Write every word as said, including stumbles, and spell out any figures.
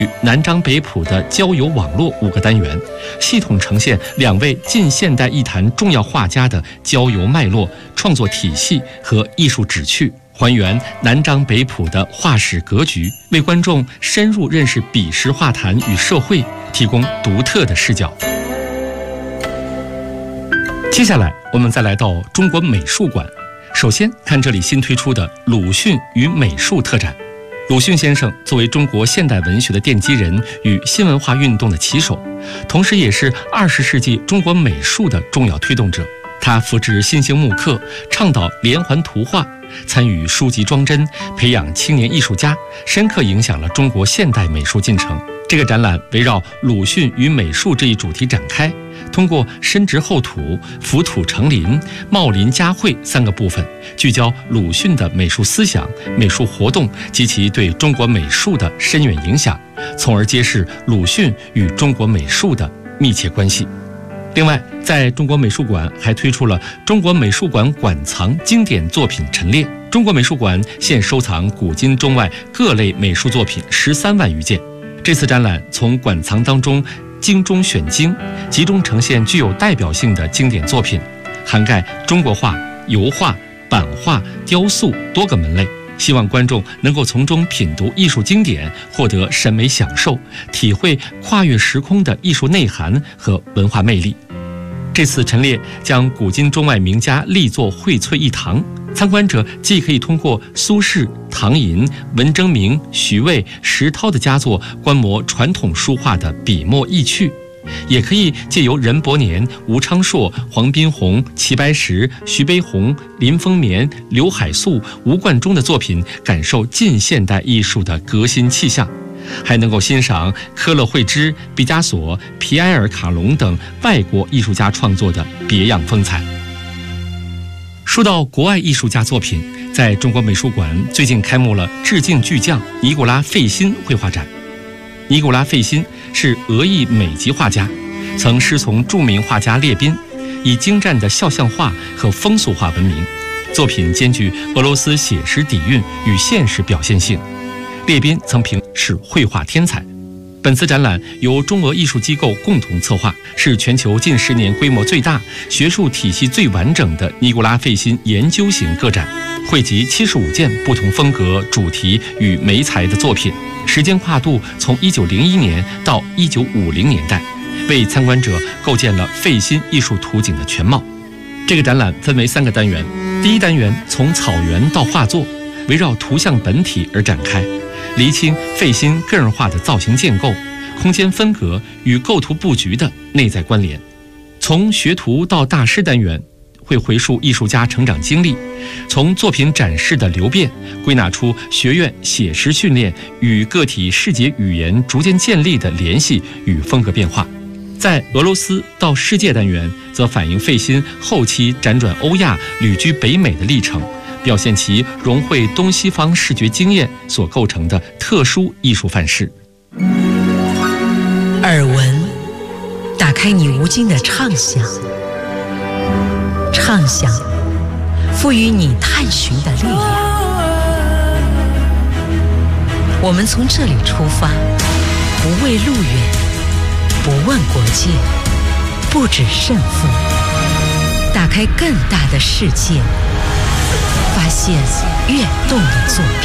南张北朴的交友网络五个单元，系统呈现两位近现代艺坛重要画家的交友脉络、创作体系和艺术旨趣，还原南张北朴的画史格局，为观众深入认识彼时画坛与社会提供独特的视角。接下来，我们再来到中国美术馆，首先看这里新推出的鲁迅与美术特展。鲁迅先生作为中国现代文学的奠基人与新文化运动的旗手，同时也是二十世纪中国美术的重要推动者。他扶植新兴木刻，倡导连环图画，参与书籍装帧，培养青年艺术家，深刻影响了中国现代美术进程。这个展览围绕鲁迅与美术这一主题展开，通过深植厚土、浮土成林、茂林佳绘三个部分，聚焦鲁迅的美术思想、美术活动及其对中国美术的深远影响，从而揭示鲁迅与中国美术的密切关系。另外，在中国美术馆还推出了中国美术馆馆藏经典作品陈列。中国美术馆现收藏古今中外各类美术作品十三万余件。这次展览从馆藏当中精中选精，集中呈现具有代表性的经典作品，涵盖中国画、油画、版画、雕塑多个门类，希望观众能够从中品读艺术经典，获得审美享受，体会跨越时空的艺术内涵和文化魅力。这次陈列将古今中外名家力作荟萃一堂，参观者既可以通过苏轼、唐寅、文征明、徐渭、石涛的佳作观摩传统书画的笔墨意趣，也可以借由任伯年、吴昌硕、黄宾虹、齐白石、徐悲鸿、林风眠、刘海粟、吴冠中的作品，感受近现代艺术的革新气象，还能够欣赏科勒惠芝、毕加索、皮埃尔·卡隆等外国艺术家创作的别样风采。说到国外艺术家作品，在中国美术馆最近开幕了致敬巨匠尼古拉·费辛绘画展。尼古拉·费辛是俄裔美籍画家，曾师从著名画家列宾，以精湛的肖像画和风俗画闻名，作品兼具俄罗斯写实底蕴与现实表现性。列宾曾评是绘画天才。本次展览由中俄艺术机构共同策划，是全球近十年规模最大、学术体系最完整的尼古拉·费辛研究型个展，汇集七十五件不同风格、主题与媒材的作品，时间跨度从一九零一年到一九五零年代，为参观者构建了费辛艺术图景的全貌。这个展览分为三个单元，第一单元从草原到画作，围绕图像本体而展开，厘清费辛个人化的造型建构、空间分隔与构图布局的内在关联。从学徒到大师单元会回溯艺术家成长经历，从作品展示的流变归纳出学院写实训练与个体视觉语言逐渐建立的联系与风格变化。在俄罗斯到世界单元则反映费辛后期辗转欧亚、旅居北美的历程，表现其融汇东西方视觉经验所构成的特殊艺术范式。 耳闻，打开你无尽的畅想，畅想，赋予你探寻的力量。我们从这里出发，不畏路远，不问国界，不止胜负，打开更大的世界，发现跃动的作品。